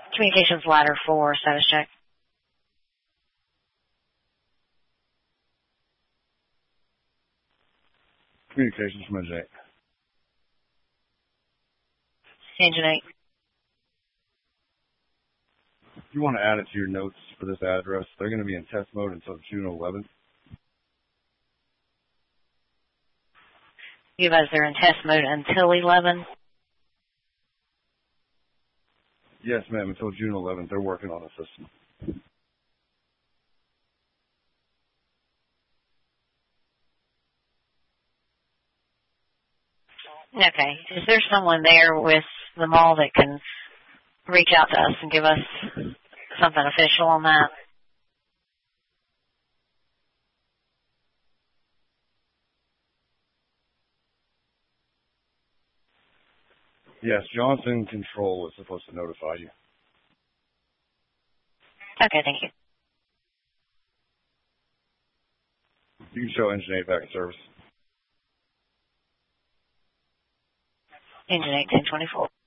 Communications ladder 4, status check. Communications from Engine 8. Engine 8. If you want to add it to your notes for this address, they're going to be in test mode until June 11th. You guys are in test mode until 11? Yes, ma'am, until June 11th. They're working on the system. Okay. Is there someone there with the mall that can reach out to us and give us something official on that? Yes, Johnson Control is supposed to notify you. Okay, thank you. You can show Engine 8 back in service. Engine 8, 1024.